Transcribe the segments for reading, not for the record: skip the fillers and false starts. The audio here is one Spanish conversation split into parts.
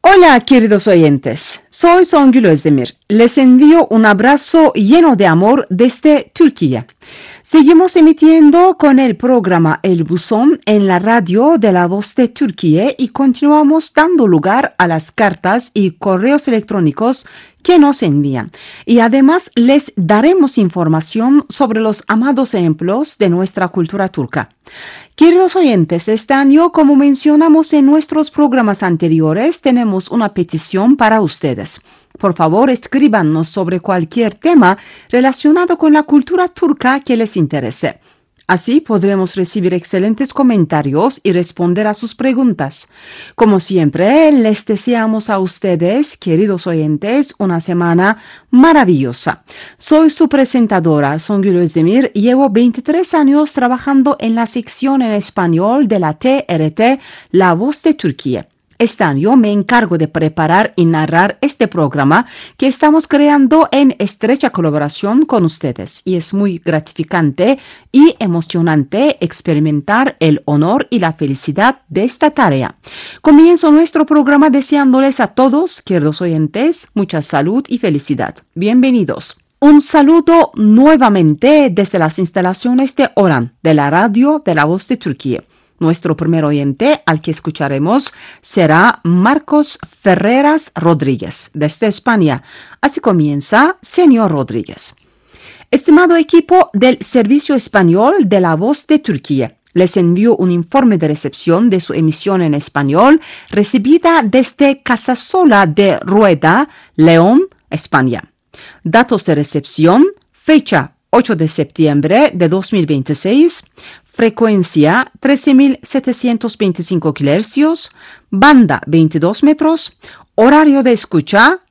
Hola, queridos oyentes. Soy Songül Özdemir. Les envío un abrazo lleno de amor desde Turquía. Seguimos emitiendo con el programa El Buzón en la radio de La Voz de Turquía y continuamos dando lugar a las cartas y correos electrónicos que nos envían. Y además les daremos información sobre los amados ejemplos de nuestra cultura turca. Queridos oyentes, este año, como mencionamos en nuestros programas anteriores, tenemos una petición para ustedes. Por favor, escríbanos sobre cualquier tema relacionado con la cultura turca que les interese. Así podremos recibir excelentes comentarios y responder a sus preguntas. Como siempre, les deseamos a ustedes, queridos oyentes, una semana maravillosa. Soy su presentadora, Songül Özdemir, y llevo 23 años trabajando en la sección en español de la TRT La Voz de Turquía. Este año me encargo de preparar y narrar este programa que estamos creando en estrecha colaboración con ustedes y es muy gratificante y emocionante experimentar el honor y la felicidad de esta tarea. Comienzo nuestro programa deseándoles a todos, queridos oyentes, mucha salud y felicidad. Bienvenidos. Un saludo nuevamente desde las instalaciones de Oran, de la radio de La Voz de Turquía. Nuestro primer oyente al que escucharemos será Marcos Ferreras Rodríguez, desde España. Así comienza, señor Rodríguez. Estimado equipo del Servicio Español de La Voz de Turquía, les envío un informe de recepción de su emisión en español recibida desde Casasola de Rueda, León, España. Datos de recepción, fecha 8 de septiembre de 2026, frecuencia 13.725 kHz, banda 22 metros, horario de escucha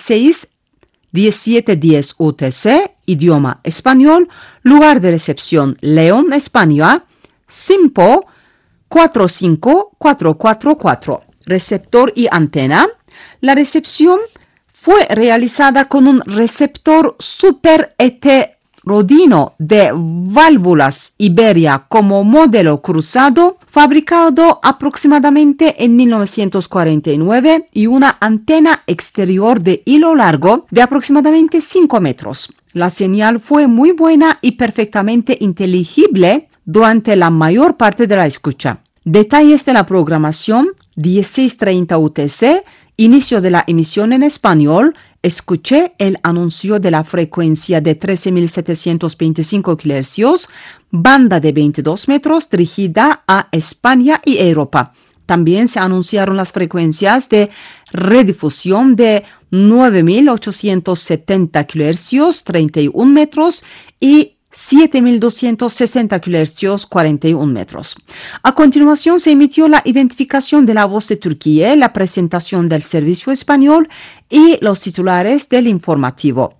17:10 UTC, idioma español, lugar de recepción León, España, SIMPO 45444, receptor y antena. La recepción fue realizada con un receptor Super Rodino de válvulas Iberia como modelo cruzado, fabricado aproximadamente en 1949 y una antena exterior de hilo largo de aproximadamente 5 metros. La señal fue muy buena y perfectamente inteligible durante la mayor parte de la escucha. Detalles de la programación: 16:30 UTC, inicio de la emisión en español. Escuché el anuncio de la frecuencia de 13.725 kHz, banda de 22 metros dirigida a España y Europa. También se anunciaron las frecuencias de redifusión de 9.870 kHz, 31 metros, y 7.260 kHz, 41 metros. A continuación se emitió la identificación de La Voz de Turquía, la presentación del servicio español y los titulares del informativo.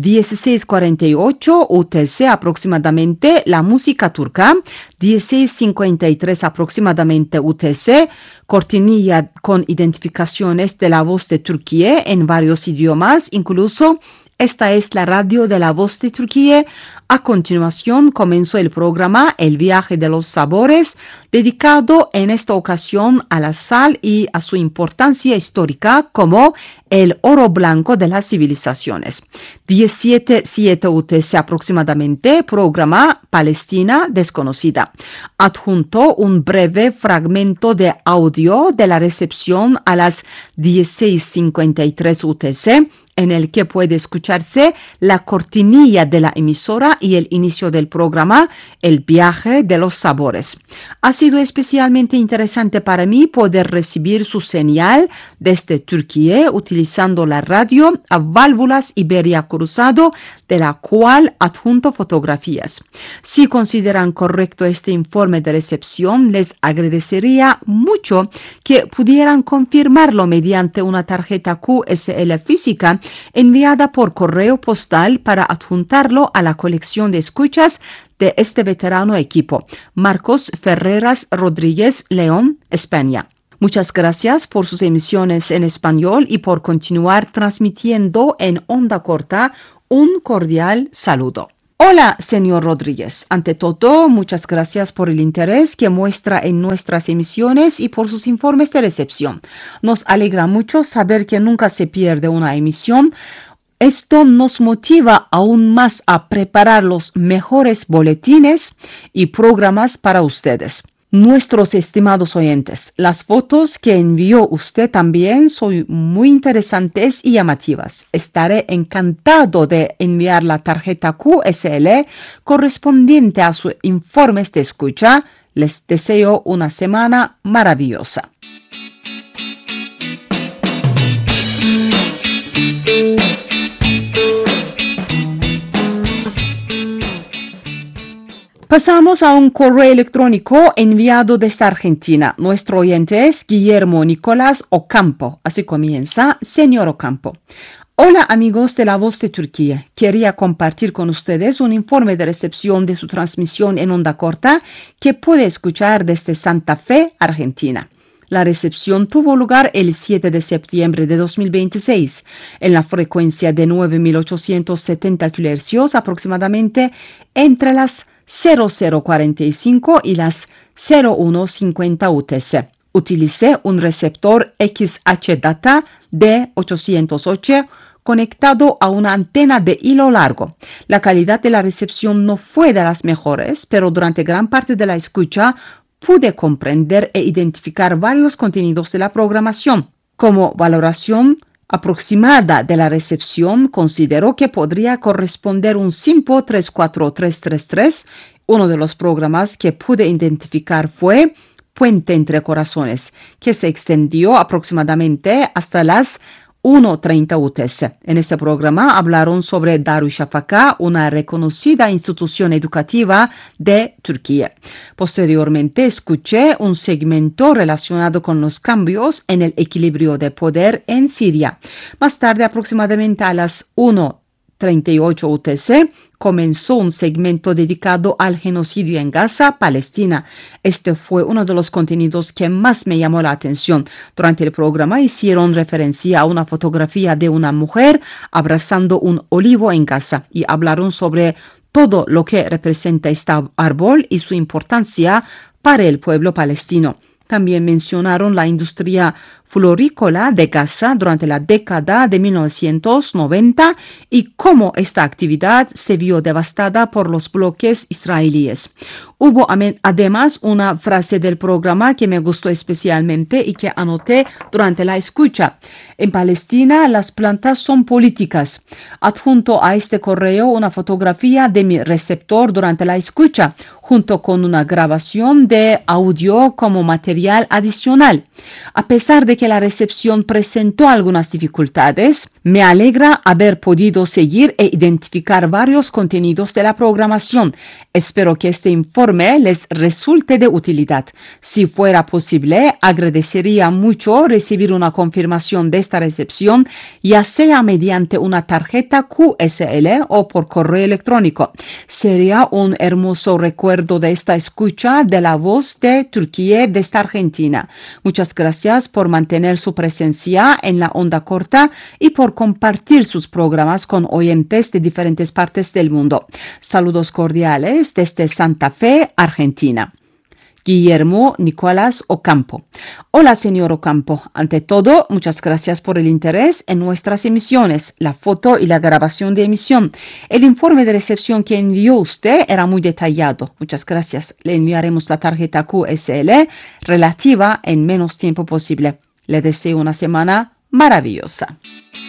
16:48 UTC aproximadamente, la música turca. 16:53 aproximadamente UTC, cortinilla con identificaciones de La Voz de Turquía en varios idiomas, incluso esta es la radio de La Voz de Turquía. A continuación comenzó el programa El Viaje de los Sabores, dedicado en esta ocasión a la sal y a su importancia histórica como el oro blanco de las civilizaciones. 17:07 UTC aproximadamente, programa Palestina desconocida. Adjunto un breve fragmento de audio de la recepción a las 16:53 UTC, en el que puede escucharse la cortinilla de la emisora y el inicio del programa El Viaje de los Sabores. Ha sido especialmente interesante para mí poder recibir su señal desde Turquía utilizando la radio a válvulas Iberia cruzado, de la cual adjunto fotografías. Si consideran correcto este informe de recepción, les agradecería mucho que pudieran confirmarlo mediante una tarjeta QSL física enviada por correo postal para adjuntarlo a la colección de escuchas de este veterano equipo. Marcos Ferreras Rodríguez, León, España. Muchas gracias por sus emisiones en español y por continuar transmitiendo en onda corta. Un cordial saludo. Hola, señor Rodríguez. Ante todo, muchas gracias por el interés que muestra en nuestras emisiones y por sus informes de recepción. Nos alegra mucho saber que nunca se pierde una emisión. Esto nos motiva aún más a preparar los mejores boletines y programas para ustedes. Nuestros estimados oyentes, las fotos que envió usted también son muy interesantes y llamativas. Estaré encantado de enviar la tarjeta QSL correspondiente a sus informes de escucha. Les deseo una semana maravillosa. Pasamos a un correo electrónico enviado desde Argentina. Nuestro oyente es Guillermo Nicolás Ocampo. Así comienza, señor Ocampo. Hola amigos de La Voz de Turquía. Quería compartir con ustedes un informe de recepción de su transmisión en onda corta que pude escuchar desde Santa Fe, Argentina. La recepción tuvo lugar el 7 de septiembre de 2026 en la frecuencia de 9.870 kHz aproximadamente entre las 0045 y las 0150 UTC. Utilicé un receptor XH-Data D808 conectado a una antena de hilo largo. La calidad de la recepción no fue de las mejores, pero durante gran parte de la escucha pude comprender e identificar varios contenidos de la programación. Como valoración aproximada de la recepción, considero que podría corresponder un Simpo 34333. Uno de los programas que pude identificar fue Puente entre Corazones, que se extendió aproximadamente hasta las 1:30 UTC. En este programa hablaron sobre Darüşşafaka, una reconocida institución educativa de Turquía. Posteriormente escuché un segmento relacionado con los cambios en el equilibrio de poder en Siria. Más tarde, aproximadamente a las 1:38 UTC, comenzó un segmento dedicado al genocidio en Gaza, Palestina. Este fue uno de los contenidos que más me llamó la atención. Durante el programa hicieron referencia a una fotografía de una mujer abrazando un olivo en Gaza y hablaron sobre todo lo que representa este árbol y su importancia para el pueblo palestino. También mencionaron la industria florícola de Gaza durante la década de 1990 y cómo esta actividad se vio devastada por los bloques israelíes. Hubo además una frase del programa que me gustó especialmente y que anoté durante la escucha. En Palestina las plantas son políticas. Adjunto a este correo una fotografía de mi receptor durante la escucha, junto con una grabación de audio como material adicional. A pesar de que la recepción presentó algunas dificultades, me alegra haber podido seguir e identificar varios contenidos de la programación. Espero que este informe les resulte de utilidad. Si fuera posible, agradecería mucho recibir una confirmación de esta recepción, ya sea mediante una tarjeta QSL o por correo electrónico. Sería un hermoso recuerdo de esta escucha de La Voz de Turquía desde Argentina. Muchas gracias por mantener su presencia en la onda corta y por compartir sus programas con oyentes de diferentes partes del mundo. Saludos cordiales desde Santa Fe, Argentina. Guillermo Nicolás Ocampo. Hola, señor Ocampo. Ante todo, muchas gracias por el interés en nuestras emisiones, la foto y la grabación de emisión. El informe de recepción que envió usted era muy detallado. Muchas gracias. Le enviaremos la tarjeta QSL relativa en menos tiempo posible. Le deseo una semana maravillosa.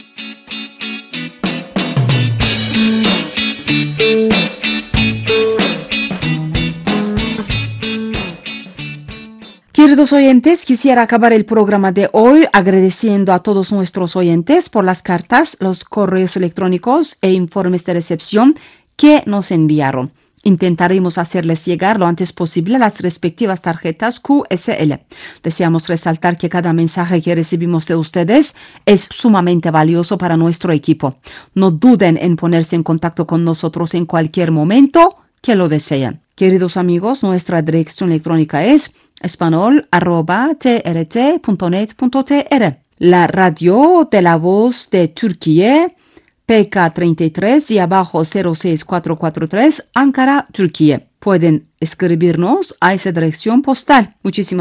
Queridos oyentes, quisiera acabar el programa de hoy agradeciendo a todos nuestros oyentes por las cartas, los correos electrónicos e informes de recepción que nos enviaron. Intentaremos hacerles llegar lo antes posible las respectivas tarjetas QSL. Deseamos resaltar que cada mensaje que recibimos de ustedes es sumamente valioso para nuestro equipo. No duden en ponerse en contacto con nosotros en cualquier momento que lo deseen. Queridos amigos, nuestra dirección electrónica es espanol@trt.net.tr. La radio de La Voz de Turquía PK33 y abajo 06443, Ankara, Türkiye. Pueden escribirnos a esa dirección postal. Muchísimas